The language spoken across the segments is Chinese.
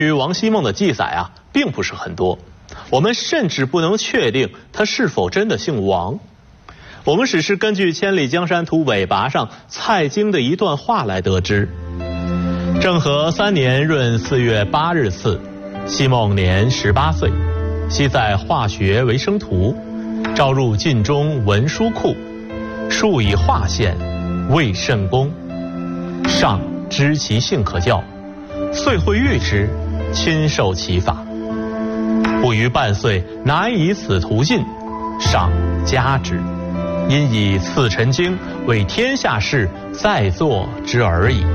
于王希孟的记载啊，并不是很多，我们甚至不能确定他是否真的姓王。我们只是根据《千里江山图》尾巴上蔡京的一段话来得知：政和3年闰4月8日巳，希孟年18岁，昔在化学为生徒，召入晋中文书库，数以划县，未甚功，上知其性可教，遂会谕之，亲授其法。不逾半岁，乃以此途径，上加之，因以赐陈经为天下事在作之而已。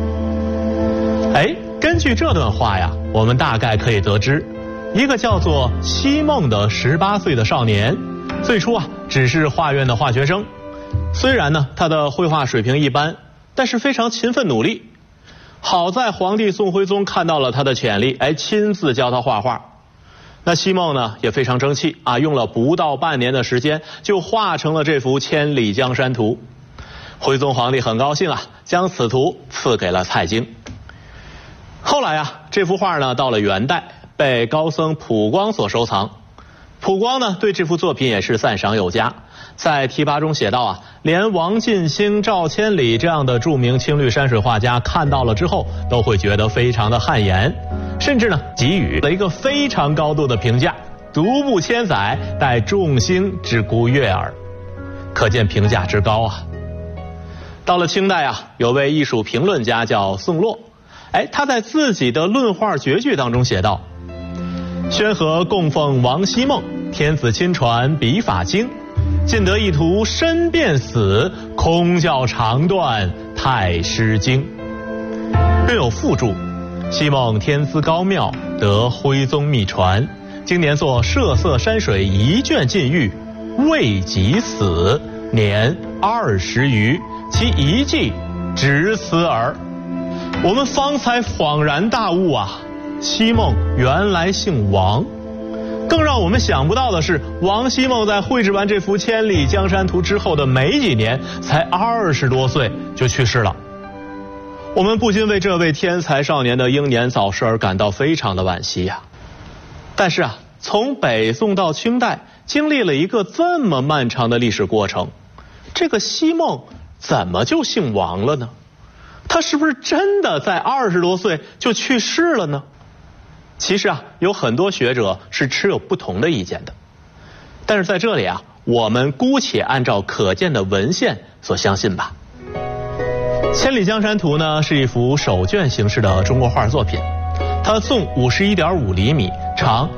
根据这段话呀，我们大概可以得知，一个叫做希孟的18岁的少年，最初啊只是画院的化学生。虽然呢他的绘画水平一般，但是非常勤奋努力。好在皇帝宋徽宗看到了他的潜力，亲自教他画画。那希孟呢也非常争气啊，用了不到半年的时间就画成了这幅《千里江山图》。徽宗皇帝很高兴啊，将此图赐给了蔡京。后来啊，这幅画呢到了元代，被高僧普光所收藏。普光呢对这幅作品也是赞赏有加，在题跋中写道啊，连王进兴、赵千里这样的著名青绿山水画家看到了之后，都会觉得非常的汗颜，甚至呢给予了一个非常高度的评价：独步千载，待众星之孤月耳。可见评价之高啊。到了清代啊，有位艺术评论家叫宋洛，他在自己的论画绝句当中写道：宣和供奉王希孟，天子亲传笔法精，尽得一图身便死，空教长断太师经。另有附注：希孟天资高妙，得徽宗秘传，今年作涉色山水一卷禁欲，未及死，年20余，其遗迹只此耳。我们方才恍然大悟啊，希孟原来姓王。更让我们想不到的是，王希孟在绘制完这幅《千里江山图》之后的没几年，才20多岁就去世了。我们不禁为这位天才少年的英年早逝而感到非常的惋惜呀。但是啊，从北宋到清代，经历了一个这么漫长的历史过程，这个希孟怎么就姓王了呢？他是不是真的在20多岁就去世了呢？其实啊，有很多学者是持有不同的意见的。但是在这里啊，我们姑且按照可见的文献所相信吧。《千里江山图》呢是一幅手卷形式的中国画作品，它纵51.5厘米，长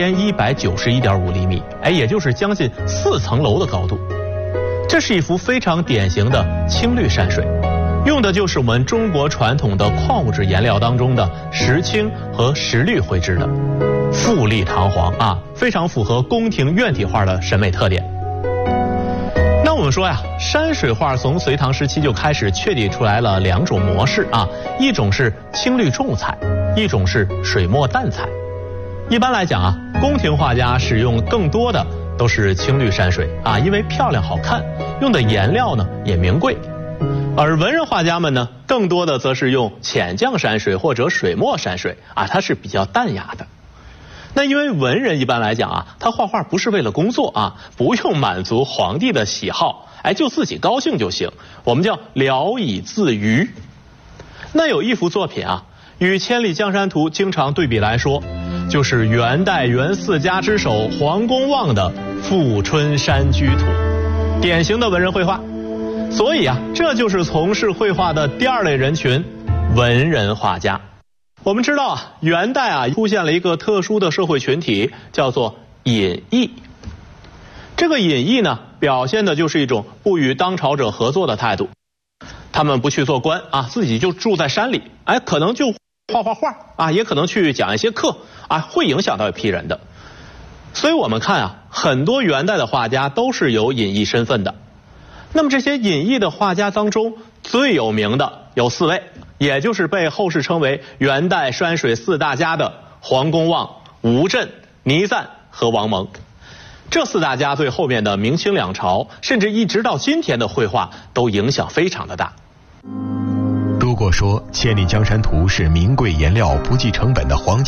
1191.5厘米，也就是将近4层楼的高度。这是一幅非常典型的青绿山水，用的就是我们中国传统的矿物质颜料当中的石青和石绿绘制的，富丽堂皇啊，非常符合宫廷院体画的审美特点。那我们说呀，山水画从隋唐时期就开始确立出来了2种模式啊，一种是青绿重彩，一种是水墨淡彩。一般来讲啊，宫廷画家使用更多的都是青绿山水啊，因为漂亮好看，用的颜料呢也名贵。而文人画家们呢，更多的则是用浅绛山水或者水墨山水啊，它是比较淡雅的。那因为文人一般来讲啊，他画画不是为了工作啊，不用满足皇帝的喜好，就自己高兴就行，我们叫聊以自娱。那有一幅作品啊，与《千里江山图》经常对比来说，就是元代元四家之首黄公望的《富春山居图》，典型的文人绘画。所以啊，这就是从事绘画的第2类人群，文人画家。我们知道啊，元代啊出现了一个特殊的社会群体，叫做隐逸。这个隐逸呢，表现的就是一种不与当朝者合作的态度。他们不去做官啊，自己就住在山里，可能就画画啊，也可能去讲一些课啊，会影响到一批人的。所以我们看啊，很多元代的画家都是有隐逸身份的。那么这些隐逸的画家当中，最有名的有4位，也就是被后世称为元代山水4大家的黄公望、吴镇、倪瓒和王蒙。这4大家对后面的明清两朝，甚至一直到今天的绘画都影响非常的大。 如果说《千里江山图》是名贵颜料不计成本的黄金